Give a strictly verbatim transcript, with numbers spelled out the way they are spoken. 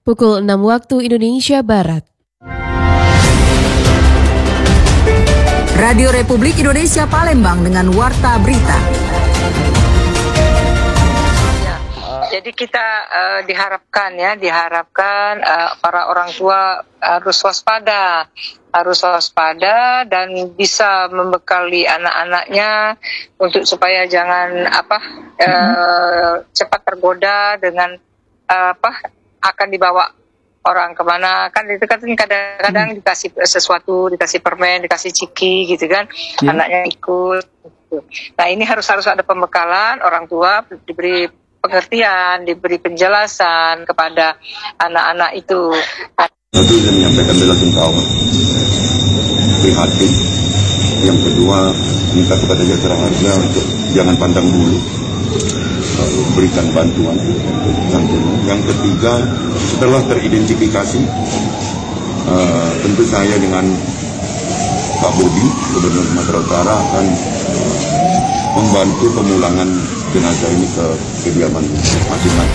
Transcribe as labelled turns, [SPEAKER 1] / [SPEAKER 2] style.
[SPEAKER 1] pukul enam waktu Indonesia Barat.
[SPEAKER 2] Radio Republik Indonesia Palembang dengan Warta Berita.
[SPEAKER 3] Ya, jadi kita uh, diharapkan ya, diharapkan uh, para orang tua harus waspada, harus waspada dan bisa membekali anak-anaknya untuk supaya jangan apa uh, cepat tergoda dengan uh, apa akan dibawa orang kemana, kan itu kan kadang-kadang hmm. dikasih sesuatu, dikasih permen, dikasih ciki gitu kan, hmm. anaknya ikut. Nah ini harus harus ada pembekalan, orang tua diberi pengertian, diberi penjelasan kepada anak-anak itu.
[SPEAKER 4] Satu saya menyampaikan bela sungkawa, prihatin. Yang kedua minta kepada jasa harga untuk jangan pandang bulu, berikan bantuan. Yang ketiga, setelah teridentifikasi, uh, tentu saya dengan Pak Bobi, Gubernur Sumatera Utara akan membantu pemulangan jenazah ini ke kediaman masing-masing.